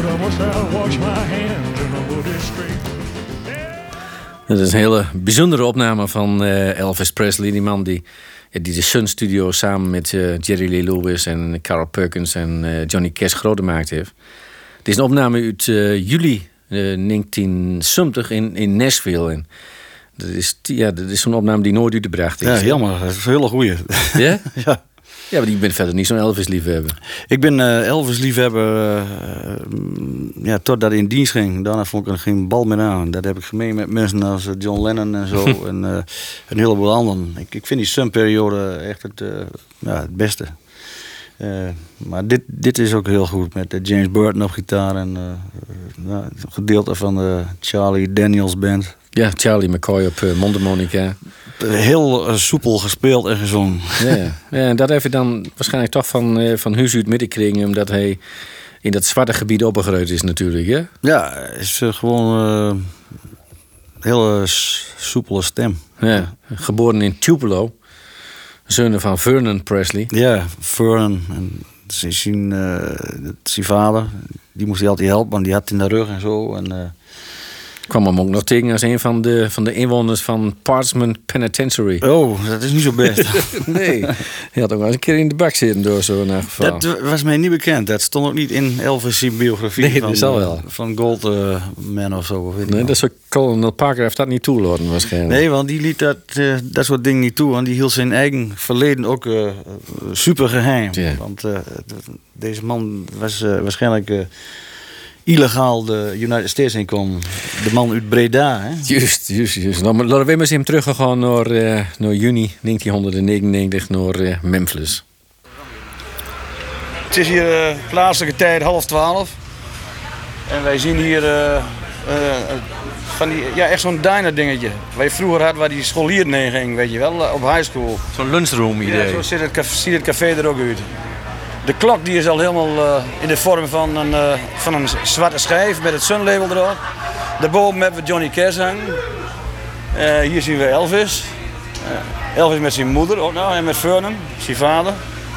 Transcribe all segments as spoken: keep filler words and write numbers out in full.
Dat is een hele bijzondere opname van uh, Elvis Presley. Die man die, ja, die de Sun Studio samen met uh, Jerry Lee Lewis en Carl Perkins en uh, Johnny Cash groot gemaakt heeft. Het is een opname uit uh, juli uh, negentien zeventig in, in Nashville. En dat is, ja, dat is zo'n opname die nooit uitgebracht is. Ja, jammer. Dat is een hele goeie. Ja? Ja. Ja, maar ik ben verder niet zo'n Elvis-liefhebber. Ik ben uh, Elvis-liefhebber uh, ja, totdat hij in dienst ging. Daarna vond ik er geen bal meer aan. Dat heb ik gemeen met mensen als John Lennon en zo. en uh, een heleboel anderen. Ik, ik vind die Sun-periode echt het, uh, ja, het beste. Uh, maar dit, dit is ook heel goed. Met uh, James Burton op gitaar. En uh, uh, een gedeelte van de Charlie Daniels Band. Ja, Charlie McCoy op uh, mondharmonica. Heel uh, soepel gespeeld en gezongen. Ja, ja. Ja, en dat heeft hij dan waarschijnlijk toch van, uh, van huis uit middenkring, omdat hij in dat zwarte gebied opgegroeid is natuurlijk, hè? Ja, is uh, gewoon een uh, hele soepele stem. Ja, geboren in Tupelo, zoon van Vernon Presley. Ja, Vernon. En zijn, uh, zijn vader, die moest hij altijd helpen, want die had in de rug en zo. En, uh, kwam hem ook nog tegen als een van de, van de inwoners van Parchment Penitentiary. Oh, dat is niet zo best. Nee, hij had ook wel eens een keer in de bak zitten door zo'n geval. Dat was mij niet bekend. Dat stond ook niet in Elvis' biografie. Nee, van, dat zal wel. Van Goldman uh, of zo. Weet nee, dat is Colonel Parker heeft dat niet toelaten waarschijnlijk. Nee, want die liet dat, uh, dat soort dingen niet toe. Want die hield zijn eigen verleden ook uh, super geheim. Ja. Want uh, deze man was uh, waarschijnlijk... Uh, illegaal de United States inkomen. De man uit Breda, hè? Juist, juist, juist. Nou, maar laten we maar eens hem teruggaan naar, uh, naar juni negentien negenennegentig, naar uh, Memphis. Het is hier uh, plaatselijke tijd half twaalf. En wij zien hier uh, uh, van die, ja, echt zo'n diner dingetje. Waar je vroeger had waar die scholieren heen ging, weet je wel, op high school. Zo'n lunchroom idee. Ja, zo ziet het, café, ziet het café er ook uit. De klok die is al helemaal uh, in de vorm van een, uh, van een zwarte schijf met het Sun-label erop. Daarboven hebben we Johnny Cash hangen. Uh, hier zien we Elvis. Uh, Elvis met zijn moeder ook nou, en met Vernon, zijn vader.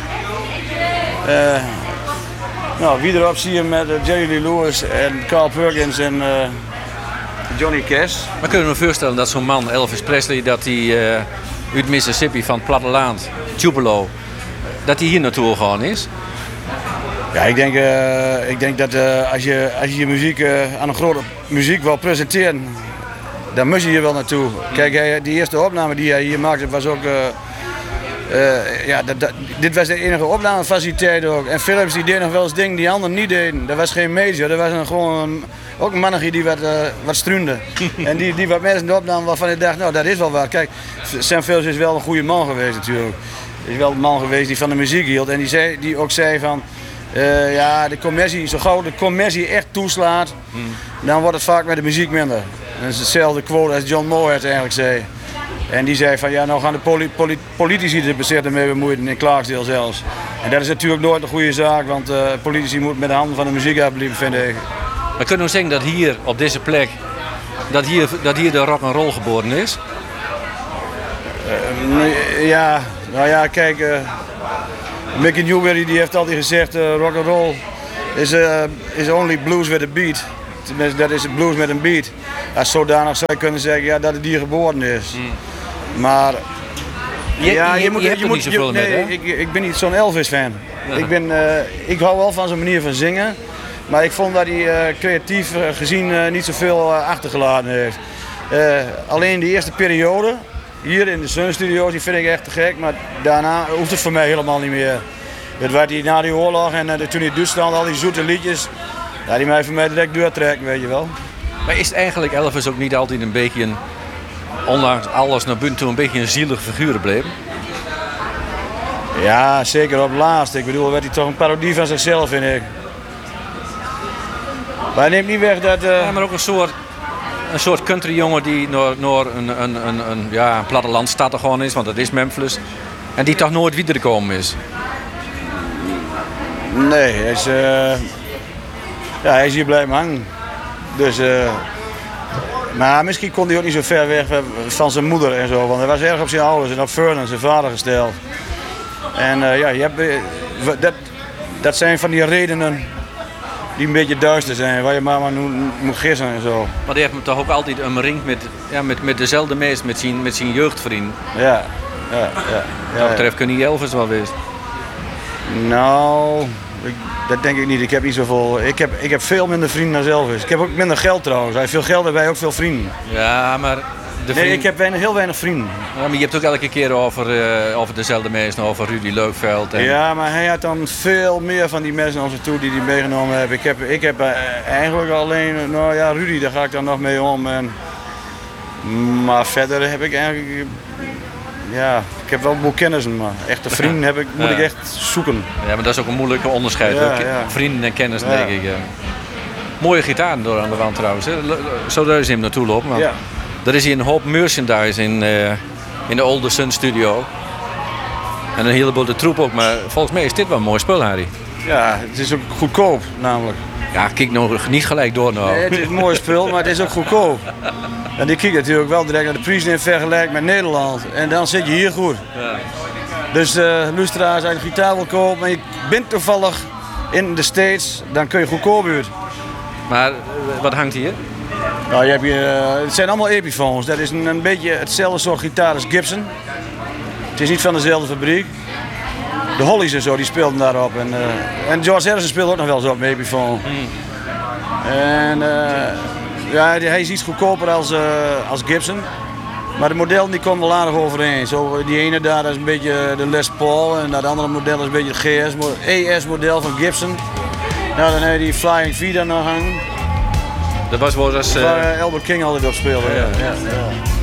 Uh, nou, wie erop zie je met uh, Jerry Lee Lewis en Carl Perkins en uh, Johnny Cash. Maar kunnen we me voorstellen dat zo'n man, Elvis Presley, dat hij uh, uit Mississippi van het platteland, Tupelo, dat hij hier naartoe gegaan is? Ja, ik denk, uh, ik denk dat uh, als, je, als je je muziek uh, aan een grote muziek wil presenteren, dan moet je hier wel naartoe. Kijk, hij, die eerste opname die hij hier maakte was ook... Uh, uh, ja, dat, dat, dit was de enige opnamefaciliteit ook. En Philips die deed nog wel eens dingen die anderen niet deden. Dat was geen major, dat was een, gewoon een, ook een mannetje die wat, uh, wat struinde. en die, die wat mensen in de opname waarvan ik dacht, nou dat is wel waar. Kijk, Sam Phillips is wel een goede man geweest natuurlijk. Hij is wel een man geweest die van de muziek hield. En die, zei, die ook zei van... Uh, ja, de commercie, zo gauw de commercie echt toeslaat, hmm. dan wordt het vaak met de muziek minder. Dat is hetzelfde quote als John Moorhead eigenlijk zei. En die zei van ja, nou gaan de poli- poli- politici er bezitten mee bemoeien, in Clarksdale zelfs. En dat is natuurlijk nooit een goede zaak, want uh, politici moeten met de handen van de muziek afblijven, vind ik. We kunnen we zeggen dat hier, op deze plek, dat hier, dat hier de rock'n'roll geboren is? Uh, ja, nou ja, kijk... Uh, Mickey Newberry die heeft altijd gezegd, uh, rock'n'roll is, uh, is only blues with a beat. Tenminste, dat is blues met een beat. Als zodanig zou je kunnen zeggen ja, dat het hier geboren is. Mm. Maar je, ja, je, je, moet, je, je, je moet, je, nee, met, ik, ik ben niet zo'n Elvis-fan. Ja. Ik, ben, uh, ik hou wel van zijn manier van zingen, maar ik vond dat hij uh, creatief uh, gezien uh, niet zoveel uh, achtergelaten heeft. Uh, alleen de eerste periode. Hier in de Sun Studios, die vind ik echt te gek, maar daarna hoeft het voor mij helemaal niet meer. Het werd die na die oorlog en uh, toen in Duitsland al die zoete liedjes, ja, die mij voor mij direct doortrekken, weet je wel. Maar is eigenlijk Elvis ook niet altijd een beetje, een, ondanks alles naar buiten toe, een beetje een zielig figuur gebleven? Ja, zeker op het laatst. Ik bedoel, werd hij toch een parodie van zichzelf, vind ik. Maar hij neemt niet weg dat... Uh... Ja, maar ook een soort... Een soort countryjongen die naar, naar een, een, een, een, ja, een plattelandstad gewoon is, want dat is Memphis. En die toch nooit wedergekomen is. Nee, hij is, uh, ja, hij is hier blijven hangen. Dus, uh, maar misschien kon hij ook niet zo ver weg van zijn moeder en zo. Want hij was erg op zijn ouders en op Vernon, zijn vader, gesteld. En uh, ja, je hebt, uh, dat, dat zijn van die redenen die een beetje duister zijn, waar je maar, maar moet gissen en zo. Maar die heeft me toch ook altijd omringd met, ja, met, met dezelfde meest, met zijn, met zijn jeugdvriend. Ja, ja, ja. ja Wat dat betreft kun je Elvis wel wezen. Nou, ik, dat denk ik niet. Ik heb niet zoveel. Ik heb, ik heb veel minder vrienden dan Elvis. Ik heb ook minder geld trouwens. Hij heeft veel geld en wij ook veel vrienden. Ja, maar... De vriend... Nee, ik heb weinig, heel weinig vrienden. Ja, maar je hebt ook elke keer over, uh, over dezelfde mensen, over Rudy Leukveld. En... Ja, maar hij had dan veel meer van die mensen naar ons toe die hij meegenomen hebben. Ik heb, ik heb uh, eigenlijk alleen, nou ja, Rudy, daar ga ik dan nog mee om. En, maar verder heb ik eigenlijk, ja, ik heb wel een boel kennissen, maar echte vrienden heb ik, moet ja. ik echt zoeken. Ja, maar dat is ook een moeilijke onderscheid. Ja, ja. Vrienden en kennis, ja. denk ik. Ja. Mooie gitaar door aan de wand trouwens, hè. Zo daar is hem naartoe lopen. Maar... Ja. Er is hier een hoop merchandise in, uh, in de Olde Sun Studio. En een heleboel de troep ook, maar volgens mij is dit wel een mooi spul, Harry. Ja, het is ook goedkoop namelijk. Ja, kijk nog niet gelijk door nou. Nee, het is een mooi spul, maar het is ook goedkoop. En die kijkt natuurlijk wel direct naar de prijzen in vergelijking met Nederland. En dan zit je hier goed. Ja. Dus uh, luisteraars, als je een gitaar wil kopen en je bent toevallig in de States, dan kun je goedkoop uit. Maar wat hangt hier? Nou, je hebt hier, uh, het zijn allemaal Epiphones. Dat is een, een beetje hetzelfde soort gitaar als Gibson. Het is niet van dezelfde fabriek. De Hollies en zo, die speelden daarop. En, uh, en George Harrison speelde ook nog wel eens op met Epiphone. Hmm. En uh, ja, hij is iets goedkoper als, uh, als Gibson. Maar de modellen die komen wel aardig overeen. Zo, die ene daar dat is een beetje de Les Paul en dat andere model is een beetje het G S, E S model van Gibson. Nou, dan heb je die Flying V daar nog hangen. Dat was wel eens... Uh... Waar Albert King altijd op speelde. Ja, ja, ja.